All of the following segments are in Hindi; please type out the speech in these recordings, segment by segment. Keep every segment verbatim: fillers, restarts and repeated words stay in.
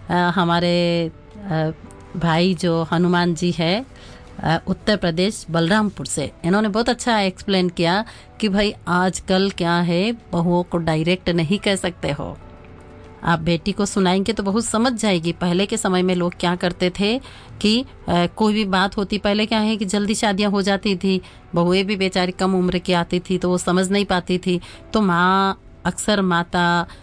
आ, हमारे आ, भाई जो हनुमान जी है उत्तर प्रदेश बलरामपुर से, इन्होंने बहुत अच्छा एक्सप्लेन किया कि भाई आजकल क्या है, बहुओं को डायरेक्ट नहीं कह सकते हो। आप बेटी को सुनाएंगे तो बहुत समझ जाएगी। पहले के समय में लोग क्या करते थे कि आ, कोई भी बात होती, पहले क्या है कि जल्दी शादियां हो जाती थी, बहुएं भी बेचारी कम उम्र की आती थी तो वो समझ नहीं पाती थी। तो माँ अक्सर माता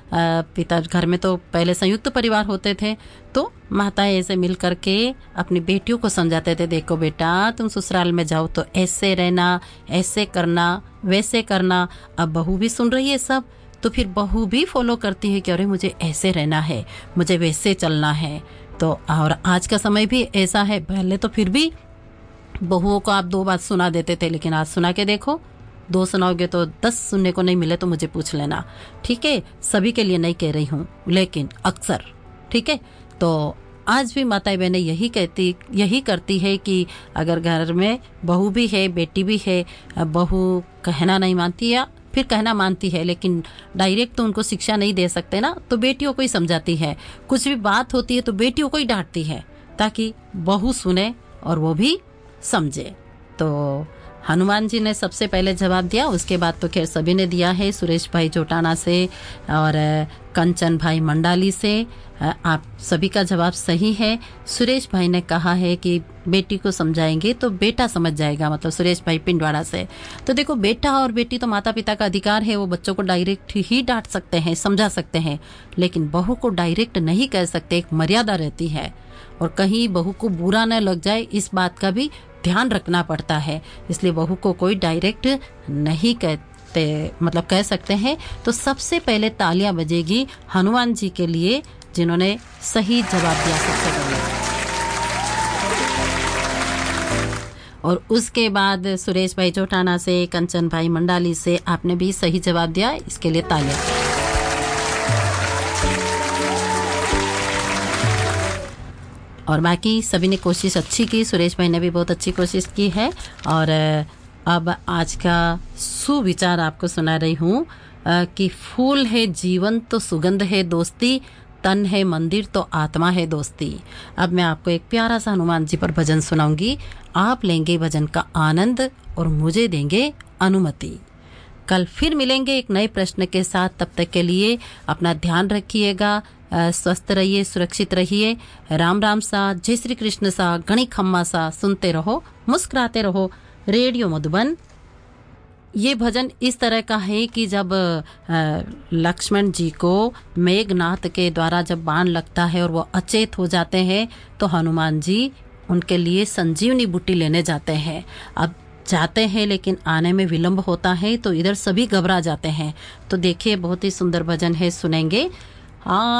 पिता, घर में तो पहले संयुक्त परिवार होते थे, तो माताएं ऐसे मिल करके अपनी बेटियों को समझाते थे, देखो बेटा तुम ससुराल में जाओ तो ऐसे रहना, ऐसे करना, वैसे करना। अब बहू भी सुन रही है सब, तो फिर बहू भी फॉलो करती है कि अरे मुझे ऐसे रहना है, मुझे वैसे चलना है। तो और आज का समय भी ऐसा है, पहले तो फिर भी बहुओं को आप दो बात सुना देते थे, लेकिन आज सुना के देखो, दो सुनाओगे तो दस सुनने को नहीं मिले तो मुझे पूछ लेना, ठीक है। सभी के लिए नहीं कह रही हूँ, लेकिन अक्सर, ठीक है। तो आज भी माताएं बहनें यही कहती यही करती है कि अगर घर में बहू भी है, बेटी भी है, बहू कहना नहीं मानती या फिर कहना मानती है लेकिन डायरेक्ट तो उनको शिक्षा नहीं दे सकते ना, तो बेटियों को ही समझाती है। कुछ भी बात होती है तो बेटियों को ही डांटती है ताकि बहू सुने और वो भी समझे। तो हनुमान जी ने सबसे पहले जवाब दिया, उसके बाद तो खैर सभी ने दिया है, सुरेश भाई जोटाना से और कंचन भाई मंडाली से। आप सभी का जवाब सही है। सुरेश भाई ने कहा है कि बेटी को समझाएंगे तो बेटा समझ जाएगा, मतलब सुरेश भाई पिंडवाड़ा से। तो देखो, बेटा और बेटी तो माता पिता का अधिकार है, वो बच्चों को डायरेक्ट ही डांट सकते हैं, समझा सकते हैं, लेकिन बहू को डायरेक्ट नहीं कह सकते, एक मर्यादा रहती है। और कहीं बहू को बुरा न लग जाए, इस बात का भी ध्यान रखना पड़ता है, इसलिए बहू को कोई डायरेक्ट नहीं कहते, मतलब कह सकते हैं। तो सबसे पहले तालियां बजेगी हनुमान जी के लिए, जिन्होंने सही जवाब दिया सबसे पहले, और उसके बाद सुरेश भाई चौटाना से, कंचन भाई मंडाली से, आपने भी सही जवाब दिया, इसके लिए तालियां। और बाकी सभी ने कोशिश अच्छी की, सुरेश भाई ने भी बहुत अच्छी कोशिश की है। और अब आज का सुविचार आपको सुना रही हूँ कि फूल है जीवन तो सुगंध है दोस्ती, तन है मंदिर तो आत्मा है दोस्ती। अब मैं आपको एक प्यारा सा हनुमान जी पर भजन सुनाऊंगी, आप लेंगे भजन का आनंद और मुझे देंगे अनुमति। कल फिर मिलेंगे एक नए प्रश्न के साथ, तब तक के लिए अपना ध्यान रखिएगा, स्वस्थ रहिए, सुरक्षित रहिए। राम राम सा, जय श्री कृष्ण सा, गणी खम्मा सा, सुनते रहो, मुस्कुराते रहो रेडियो मधुबन। ये भजन इस तरह का है कि जब लक्ष्मण जी को मेघनाथ के द्वारा जब बाण लगता है और वो अचेत हो जाते हैं, तो हनुमान जी उनके लिए संजीवनी बूटी लेने जाते हैं। अब जाते हैं लेकिन आने में विलंब होता है, तो इधर सभी घबरा जाते हैं। तो देखिए, बहुत ही सुंदर भजन है, सुनेंगे। हाँ।